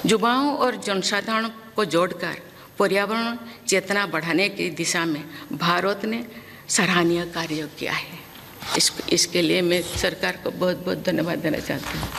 युवाओं और जनसाधारण को जोड़कर पर्यावरण चेतना बढ़ाने की दिशा में भारत ने सराहनीय कार्य किया है। इसके लिए मैं सरकार को बहुत बहुत धन्यवाद देना चाहती हूँ।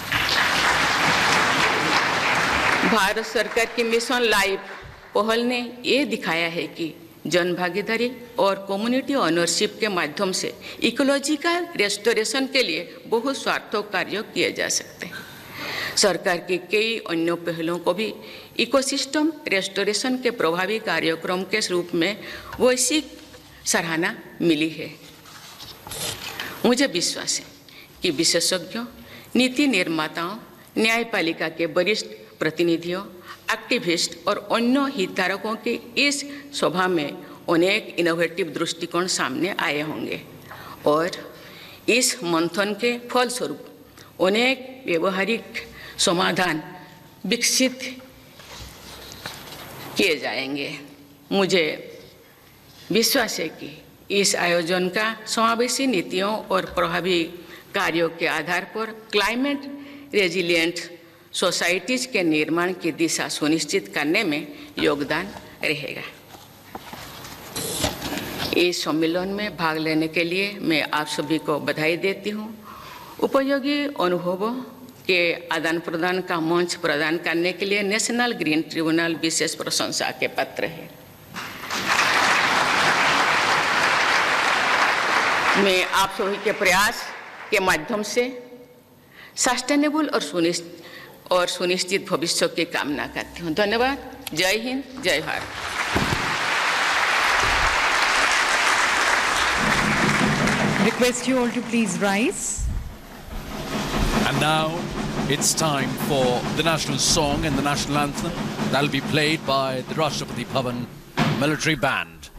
भारत सरकार की मिशन लाइफ पहल ने ये दिखाया है कि जन भागीदारी और कम्युनिटी ओनरशिप के माध्यम से इकोलॉजिकल रेस्टोरेशन के लिए बहुत सार्थक कार्य किए जा सकते हैं। सरकार के कई अन्य पहलों को भी इकोसिस्टम रेस्टोरेशन के प्रभावी कार्यक्रम के रूप में वैश्विक सराहना मिली है। मुझे विश्वास है कि विशेषज्ञों, नीति निर्माताओं, न्यायपालिका के वरिष्ठ प्रतिनिधियों, एक्टिविस्ट और अन्य हितधारकों के इस सभा में अनेक इनोवेटिव दृष्टिकोण सामने आए होंगे और इस मंथन के फलस्वरूप अनेक व्यवहारिक समाधान विकसित किए जाएंगे। मुझे विश्वास है कि इस आयोजन का समावेशी नीतियों और प्रभावी कार्यों के आधार पर क्लाइमेट रेजिलिएंट सोसाइटीज़ के निर्माण की दिशा सुनिश्चित करने में योगदान रहेगा। इस सम्मेलन में भाग लेने के लिए मैं आप सभी को बधाई देती हूँ। उपयोगी अनुभवों के आदान प्रदान का मंच प्रदान करने के लिए नेशनल ग्रीन ट्रिब्यूनल विशेष प्रशंसा के पात्र है। मैं आप सभी के प्रयास के माध्यम से सस्टेनेबल और सुनिश्चित भविष्य की कामना करती हूँ। धन्यवाद। जय हिंद, जय Bharat. Request you all to please rise. And now it's time for the national song and the national anthem. That'll be played by the Rashtrapati Bhavan Military Band.